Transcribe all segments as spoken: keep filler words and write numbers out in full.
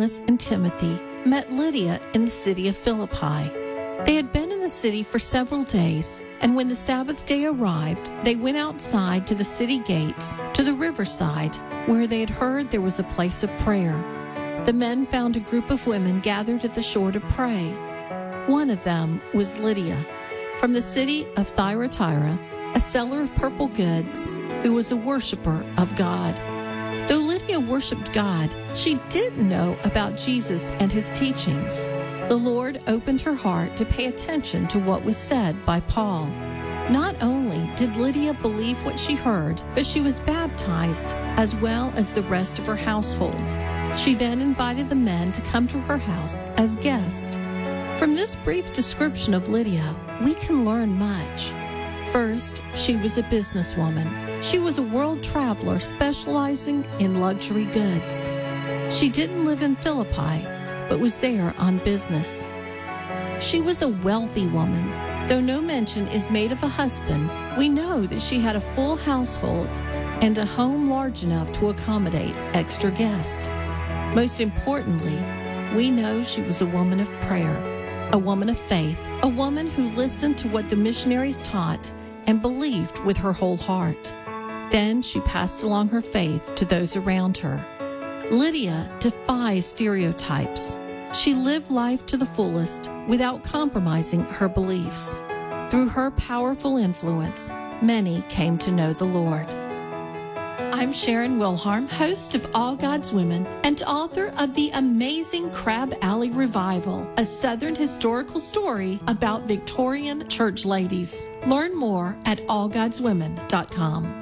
Silas and Timothy met Lydia in the city of Philippi. They had been in the city for several days, and when the Sabbath day arrived, they went outside to the city gates, to the riverside, where they had heard there was a place of prayer. The men found a group of women gathered at the shore to pray. One of them was Lydia, from the city of Thyatira, a seller of purple goods, who was a worshiper of God. Though Lydia worshipped God, she didn't know about Jesus and his teachings. The Lord opened her heart to pay attention to what was said by Paul. Not only did Lydia believe what she heard, but she was baptized as well as the rest of her household. She then invited the men to come to her house as guests. From this brief description of Lydia, we can learn much. First, she was a businesswoman. She was a world traveler specializing in luxury goods. She didn't live in Philippi, but was there on business. She was a wealthy woman. Though no mention is made of a husband, we know that she had a full household and a home large enough to accommodate extra guests. Most importantly, we know she was a woman of prayer, a woman of faith, a woman who listened to what the missionaries taught and believed with her whole heart. Then she passed along her faith to those around her. Lydia defies stereotypes. She lived life to the fullest without compromising her beliefs. Through her powerful influence, many came to know the Lord. I'm Sharon Wilharm, host of All God's Women and author of the amazing Crab Alley Revival, a Southern historical story about Victorian church ladies. Learn more at all gods women dot com.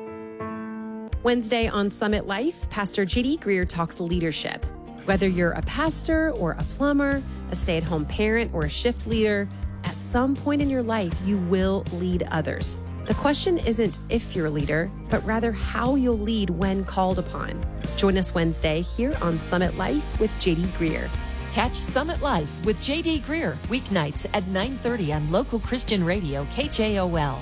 Wednesday on Summit Life, Pastor J D Greer talks leadership. Whether you're a pastor or a plumber, a stay-at-home parent, or a shift leader, at some point in your life, you will lead others. The question isn't if you're a leader, but rather how you'll lead when called upon. Join us Wednesday here on Summit Life with J D Greer. Catch Summit Life with J D Greer weeknights at nine thirty on local Christian radio K J O L.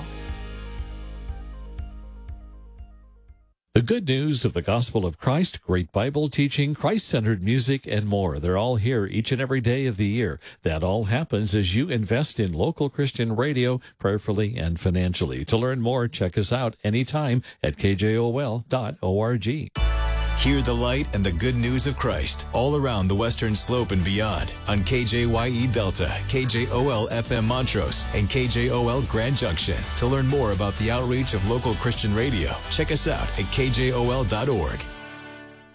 The good news of the gospel of Christ, great Bible teaching, Christ-centered music, and more. They're all here each and every day of the year. That all happens as you invest in local Christian radio, prayerfully and financially. To learn more, check us out anytime at K J O L dot org. Hear the light and the good news of Christ all around the Western Slope and beyond on K J Y E Delta, K J O L F M Montrose, and K J O L Grand Junction. To learn more about the outreach of local Christian radio, check us out at K J O L dot org.